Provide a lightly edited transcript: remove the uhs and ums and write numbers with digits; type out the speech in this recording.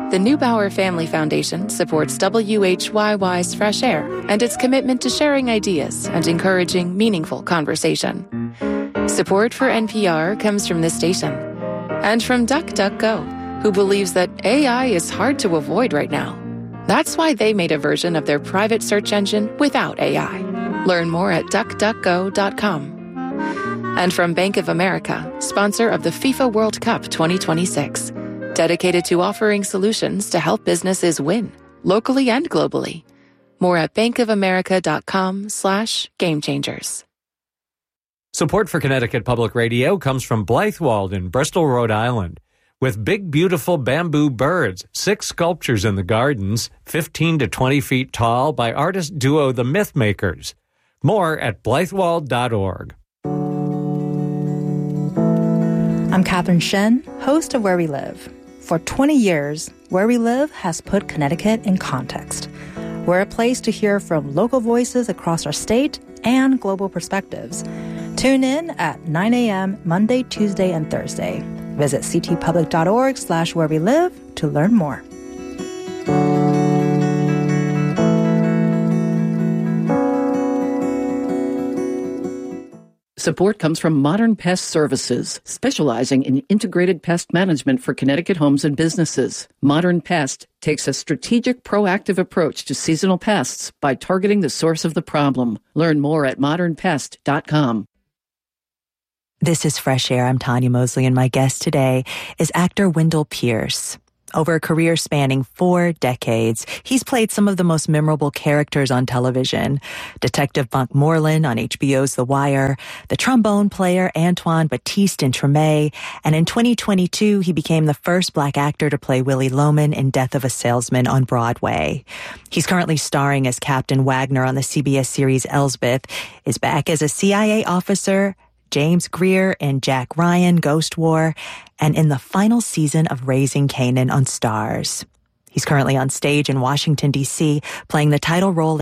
The Neubauer Family Foundation supports WHYY's Fresh Air and its commitment to sharing ideas and encouraging meaningful conversation. Support for NPR comes from this station and from DuckDuckGo, who believes that AI is hard to avoid right now. That's why they made a version of their private search engine without AI. Learn more at duckduckgo.com. And from Bank of America, sponsor of the FIFA World Cup 2026, dedicated to offering solutions to help businesses win, locally and globally. More at bankofamerica.com/gamechangers. Support for Connecticut Public Radio comes from Blythewald in Bristol, Rhode Island. With big, beautiful bamboo birds, 6 sculptures in the gardens, 15 to 20 feet tall, by artist duo The Mythmakers. More at blythewald.org. I'm Catherine Shen, host of Where We Live. For 20 years, Where We Live has put Connecticut in context. We're a place to hear from local voices across our state and global perspectives. Tune in at 9 a.m. Monday, Tuesday, and Thursday. Visit ctpublic.org/where we live to learn more. Support comes from Modern Pest Services, specializing in integrated pest management for Connecticut homes and businesses. Modern Pest takes a strategic, proactive approach to seasonal pests by targeting the source of the problem. Learn more at modernpest.com. This is Fresh Air. I'm Tanya Mosley, and my guest today is actor Wendell Pierce. Over a career spanning 4 decades, he's played some of the most memorable characters on television. Detective Bunk Moreland on HBO's The Wire, the trombone player Antoine Batiste in Treme, and in 2022, he became the first Black actor to play Willie Loman in Death of a Salesman on Broadway. He's currently starring as Captain Wagner on the CBS series Elsbeth, is back as a CIA officer, James Greer in Jack Ryan, Ghost War, and in the final season of Raising Kanan on Starz. He's currently on stage in Washington, D.C., playing the title role